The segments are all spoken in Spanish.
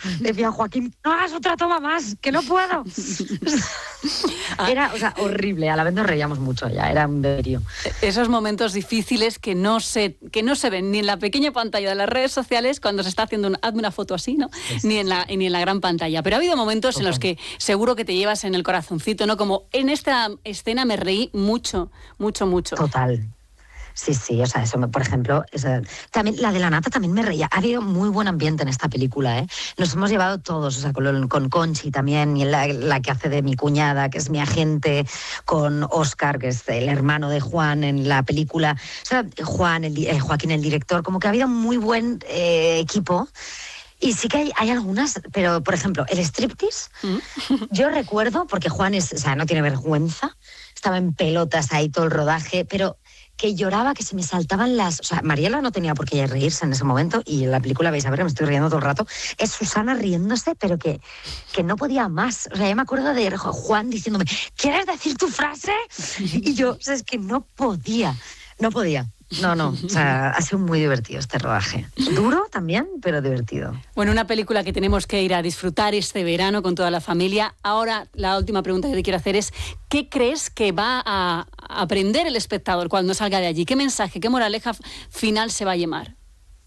Le decía a Joaquín, no hagas otra toma más, que no puedo. Era, o sea, horrible. A la vez nos reíamos mucho ya, era un delirio. Esos momentos difíciles que no se ven ni en la pequeña pantalla de las redes sociales cuando se está haciendo hazme una foto así, ¿no? Sí. Ni en la gran pantalla. Pero ha habido momentos en los que seguro que te llevas en el corazoncito, ¿no? Como en esta escena me reí mucho. Total. Sí, o sea, eso, por ejemplo, también la de la nata también me reía. Ha habido muy buen ambiente en esta película, ¿eh? Nos hemos llevado todos, o sea, con Conchi también, y la que hace de mi cuñada, que es mi agente, con Óscar, que es el hermano de Juan en la película. O sea, Joaquín, el director, como que ha habido muy buen equipo. Y sí que hay algunas, pero, por ejemplo, el striptease, yo recuerdo, porque Juan no tiene vergüenza, estaba en pelotas ahí todo el rodaje, pero que lloraba, que se me saltaban las... O sea, Mariela no tenía por qué reírse en ese momento, y en la película vais a ver, me estoy riendo todo el rato, es Susana riéndose, pero que no podía más. O sea, yo me acuerdo de Juan diciéndome, ¿quieres decir tu frase? Y yo, o sea, es que no podía. No, o sea, ha sido muy divertido este rodaje. Duro también, pero divertido. Bueno, una película que tenemos que ir a disfrutar este verano con toda la familia. Ahora, la última pregunta que te quiero hacer es, ¿qué crees que va a aprender el espectador cuando salga de allí? ¿Qué mensaje, qué moraleja final se va a llevar?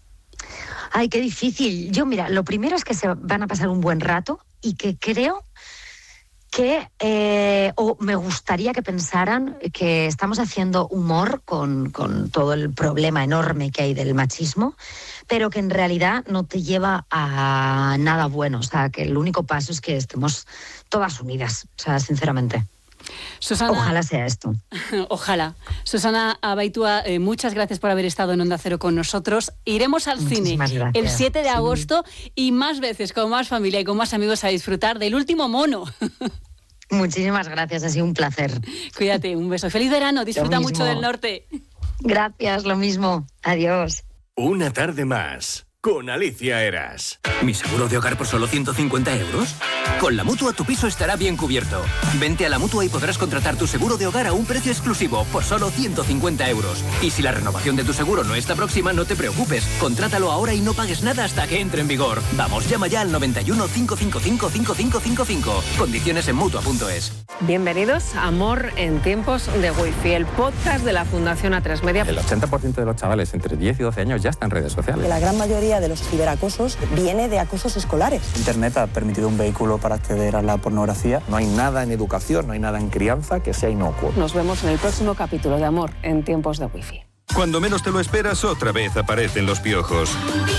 Ay, qué difícil. Yo, mira, lo primero es que se van a pasar un buen rato y que creo que me gustaría que pensaran que estamos haciendo humor con todo el problema enorme que hay del machismo, pero que en realidad no te lleva a nada bueno. O sea, que el único paso es que estemos todas unidas, o sea, sinceramente. Susana, ojalá sea esto. Ojalá. Susana Abaitua, muchas gracias por haber estado en Onda Cero con nosotros. Iremos al cine el 7 de agosto y más veces con más familia y con más amigos a disfrutar del Último Mono. Muchísimas gracias, ha sido un placer. Cuídate, un beso. Feliz verano, disfruta mucho del norte. Gracias, lo mismo. Adiós. Una tarde más con Alicia Eras. ¿Mi seguro de hogar por solo 150 euros? Con la Mutua tu piso estará bien cubierto. Vente a la Mutua y podrás contratar tu seguro de hogar a un precio exclusivo por solo 150 euros. Y si la renovación de tu seguro no está próxima, no te preocupes. Contrátalo ahora y no pagues nada hasta que entre en vigor. Vamos, llama ya al 91 555 5555. Condiciones en Mutua.es. Bienvenidos a Amor en tiempos de Wi-Fi, el podcast de la Fundación A3 Media. El 80% de los chavales entre 10 y 12 años ya están en redes sociales. La gran mayoría de los ciberacosos viene de acosos escolares. Internet ha permitido un vehículo para acceder a la pornografía. No hay nada en educación, no hay nada en crianza que sea inocuo. Nos vemos en el próximo capítulo de Amor en tiempos de Wi-Fi. Cuando menos te lo esperas, otra vez aparecen los piojos.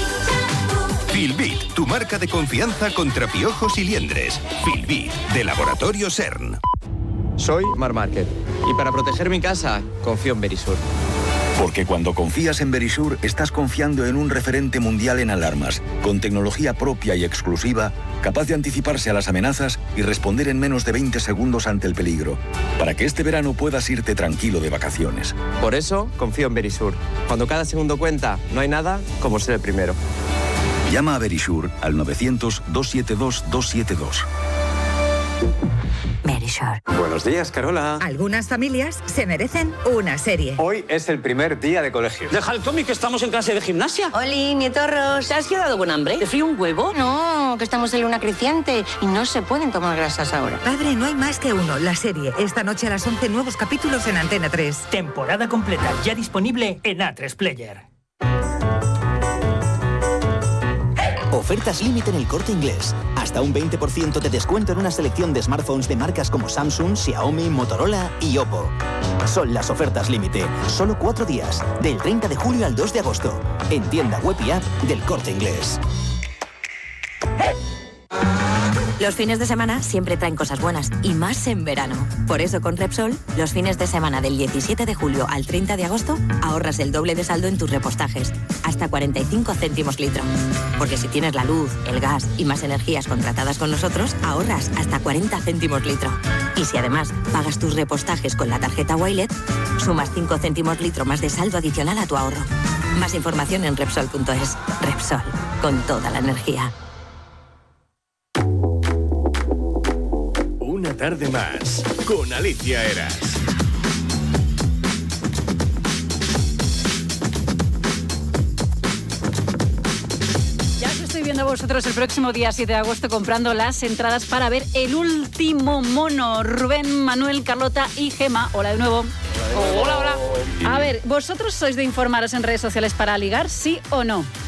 Filbit, tu marca de confianza contra piojos y liendres. Filbit, de Laboratorio CERN. Soy Marc Márquez y para proteger mi casa confío en Verisur. Porque cuando confías en Verisur, estás confiando en un referente mundial en alarmas, con tecnología propia y exclusiva, capaz de anticiparse a las amenazas y responder en menos de 20 segundos ante el peligro, para que este verano puedas irte tranquilo de vacaciones. Por eso confío en Verisur. Cuando cada segundo cuenta, no hay nada como ser el primero. Llama a Verisur al 900-272-272. Verisur. Buenos días, Carola. Algunas familias se merecen una serie. Hoy es el primer día de colegio. Deja el cómic, que estamos en clase de gimnasia. Oli, nietorros, ¿te has quedado con hambre? ¿Te frío un huevo? No, que estamos en luna creciente y no se pueden tomar grasas ahora. Padre, no hay más que uno, la serie. Esta noche a las 11, nuevos capítulos en Antena 3. Temporada completa, ya disponible en A3 Player. Ofertas límite en El Corte Inglés. Hasta un 20% de descuento en una selección de smartphones de marcas como Samsung, Xiaomi, Motorola y Oppo. Son las ofertas límite. Solo 4 días. Del 30 de julio al 2 de agosto. En tienda web y app del Corte Inglés. Los fines de semana siempre traen cosas buenas, y más en verano. Por eso con Repsol, los fines de semana del 17 de julio al 30 de agosto, ahorras el doble de saldo en tus repostajes, hasta 45 céntimos litro. Porque si tienes la luz, el gas y más energías contratadas con nosotros, ahorras hasta 40 céntimos litro. Y si además pagas tus repostajes con la tarjeta Wilet, sumas 5 céntimos litro más de saldo adicional a tu ahorro. Más información en Repsol.es. Repsol, con toda la energía. Una tarde más con Alicia Eras. esperando a vosotros el próximo día 7 de agosto comprando las entradas para ver El Último Mono. Rubén, Manuel, Carlota y Gema. Hola de nuevo. Hola. A ver, ¿vosotros sois de informaros en redes sociales para ligar, sí o no?